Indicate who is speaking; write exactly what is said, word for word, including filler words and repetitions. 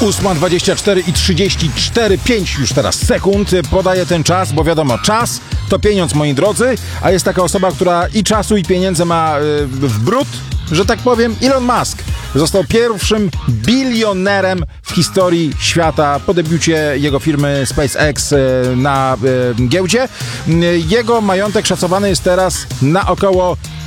Speaker 1: ósma dwadzieścia cztery i trzydzieści cztery, pięć już teraz sekund. Podaję ten czas, bo wiadomo, czas to pieniądz, moi drodzy, a jest taka osoba, która i czasu, i pieniędzy ma yy, w bród, że tak powiem. Elon Musk został pierwszym bilionerem w historii świata po debiucie jego firmy SpaceX na yy, giełdzie. Jego majątek szacowany jest teraz na około